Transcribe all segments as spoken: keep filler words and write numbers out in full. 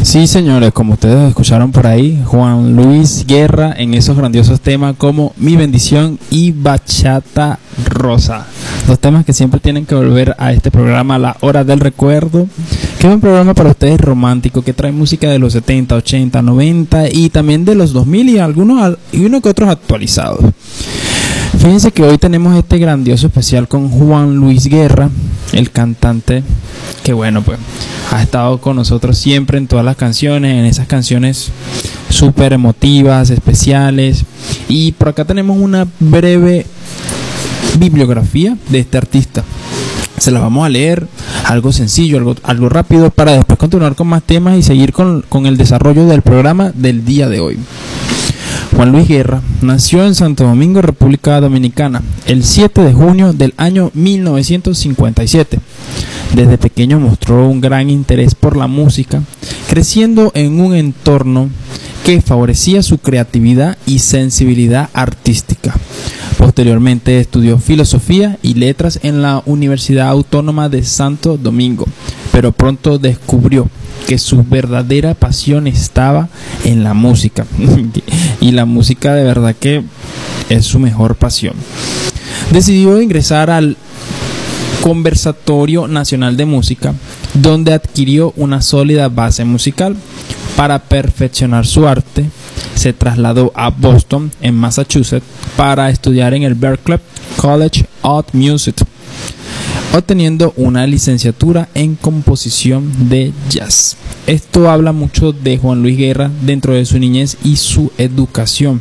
Sí, señores, como ustedes escucharon por ahí, Juan Luis Guerra en esos grandiosos temas como Mi Bendición y Bachata Rosa. Dos temas que siempre tienen que volver a este programa, La Hora del Recuerdo, que es un programa para ustedes romántico, que trae música de los setenta, ochenta, noventa y también de los dos mil y algunos y uno que otros actualizados. Fíjense que hoy tenemos este grandioso especial con Juan Luis Guerra, el cantante que bueno pues ha estado con nosotros siempre en todas las canciones, en esas canciones súper emotivas, especiales. Y por acá tenemos una breve bibliografía de este artista. Se las vamos a leer, algo sencillo, algo, algo rápido, para después continuar con más temas y seguir con, con el desarrollo del programa del día de hoy. Juan Luis Guerra nació en Santo Domingo, República Dominicana, el siete de junio del año mil novecientos cincuenta y siete. Desde pequeño mostró un gran interés por la música, creciendo en un entorno que favorecía su creatividad y sensibilidad artística. Posteriormente estudió filosofía y letras en la Universidad Autónoma de Santo Domingo, pero pronto descubrió que su verdadera pasión estaba en la música. Y la música de verdad que es su mejor pasión. Decidió ingresar al Conservatorio Nacional de Música, donde adquirió una sólida base musical. Para perfeccionar su arte, se trasladó a Boston, en Massachusetts, para estudiar en el Berklee College of Music, obteniendo una licenciatura en composición de jazz. Esto habla mucho de Juan Luis Guerra dentro de su niñez y su educación,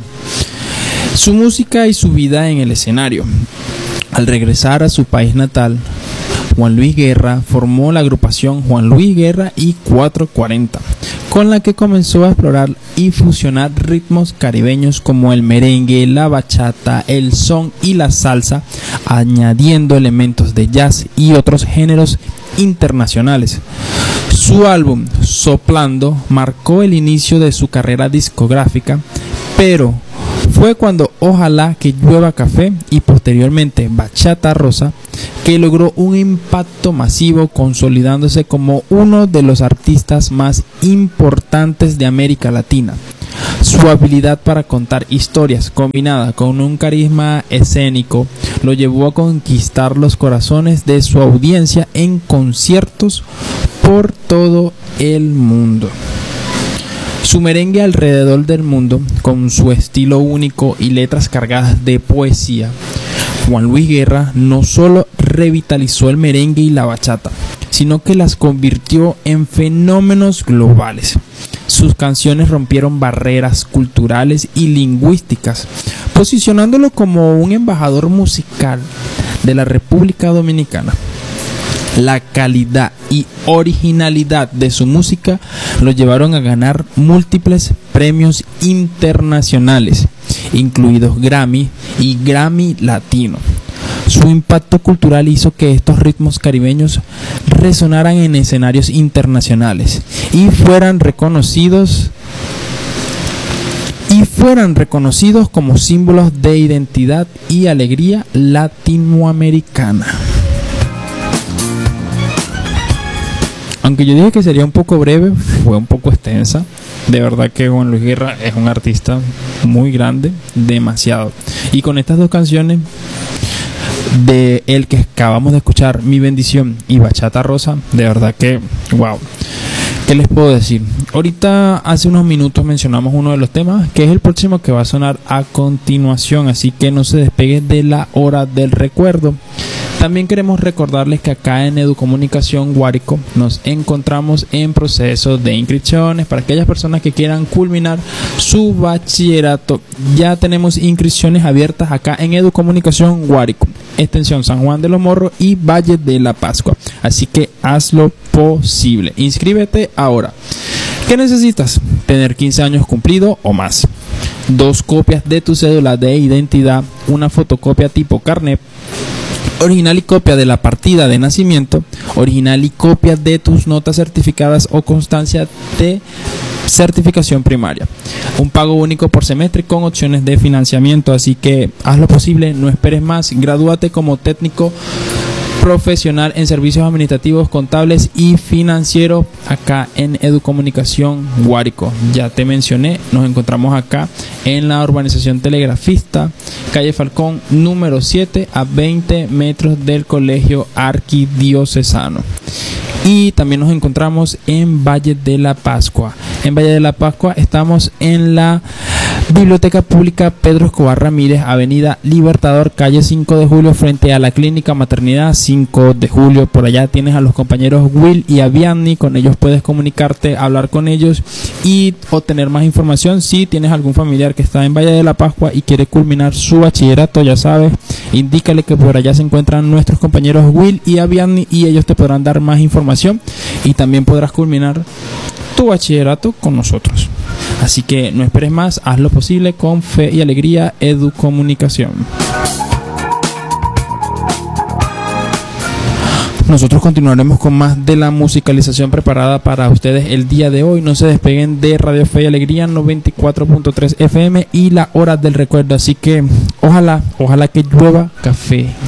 su música y su vida en el escenario. Al regresar a su país natal, Juan Luis Guerra formó la agrupación Juan Luis Guerra y cuatrocientos cuarenta, con la que comenzó a explorar y fusionar ritmos caribeños como el merengue, la bachata, el son y la salsa, añadiendo elementos de jazz y otros géneros internacionales. Su álbum Soplando marcó el inicio de su carrera discográfica, pero fue cuando Ojalá que llueva café y posteriormente Bachata Rosa que logró un impacto masivo, consolidándose como uno de los artistas más importantes de América Latina. Su habilidad para contar historias, combinada con un carisma escénico, lo llevó a conquistar los corazones de su audiencia en conciertos por todo el mundo. Su merengue alrededor del mundo, con su estilo único y letras cargadas de poesía, Juan Luis Guerra no solo revitalizó el merengue y la bachata, sino que las convirtió en fenómenos globales. Sus canciones rompieron barreras culturales y lingüísticas, posicionándolo como un embajador musical de la República Dominicana. La calidad y originalidad de su música lo llevaron a ganar múltiples premios internacionales, incluidos Grammy y Grammy Latino. Su impacto cultural hizo que estos ritmos caribeños resonaran en escenarios internacionales y fueran reconocidos y fueran reconocidos como símbolos de identidad y alegría latinoamericana. Aunque yo dije que sería un poco breve, fue un poco extensa. De verdad que Juan Luis Guerra es un artista muy grande, demasiado. Y con estas dos canciones de el que acabamos de escuchar, Mi Bendición y Bachata Rosa, de verdad que wow. ¿Qué les puedo decir? Ahorita hace unos minutos mencionamos uno de los temas, que es el próximo que va a sonar a continuación, así que no se despeguen de La Hora del Recuerdo. También queremos recordarles que acá en Educomunicación Guárico nos encontramos en proceso de inscripciones para aquellas personas que quieran culminar su bachillerato. Ya tenemos inscripciones abiertas acá en Educomunicación Guárico, extensión San Juan de los Morros y Valle de la Pascua. Así que hazlo posible. Inscríbete ahora. ¿Qué necesitas? Tener quince años cumplido o más. Dos copias de tu cédula de identidad, una fotocopia tipo carnet, original y copia de la partida de nacimiento, original y copia de tus notas certificadas o constancia de certificación primaria. Un pago único por semestre con opciones de financiamiento, así que haz lo posible, no esperes más, gradúate como técnico profesional en servicios administrativos, contables y financieros acá en Educomunicación Guárico. Ya te mencioné, nos encontramos acá en la urbanización Telegrafista, calle Falcón número siete, a veinte metros del Colegio Arquidiocesano. Y también nos encontramos en Valle de la Pascua. En Valle de la Pascua estamos en la Biblioteca Pública Pedro Escobar Ramírez, Avenida Libertador, calle cinco de julio, frente a la Clínica Maternidad cinco de julio. Por allá tienes a los compañeros Will y Aviani, con ellos puedes comunicarte, hablar con ellos y obtener más información. Si tienes algún familiar que está en Valle de la Pascua y quiere culminar su bachillerato, ya sabes, indícale que por allá se encuentran nuestros compañeros Will y Aviani y ellos te podrán dar más información y también podrás culminar tu bachillerato con nosotros. Así que no esperes más, haz lo posible con fe y alegría. Educomunicación. Nosotros continuaremos con más de la musicalización preparada para ustedes el día de hoy. No se despeguen de Radio Fe y Alegría noventa y cuatro punto tres F M y la hora del recuerdo. Así que ojalá, ojalá que llueva café